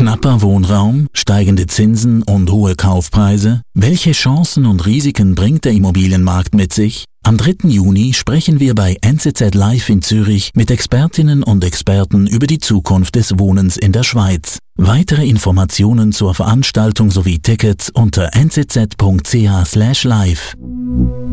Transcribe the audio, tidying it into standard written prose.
Knapper Wohnraum, steigende Zinsen und hohe Kaufpreise? Welche Chancen und Risiken bringt der Immobilienmarkt mit sich? Am 3. Juni sprechen wir bei NZZ Live in Zürich mit Expertinnen und Experten über die Zukunft des Wohnens in der Schweiz. Weitere Informationen zur Veranstaltung sowie Tickets unter nzz.ch/live.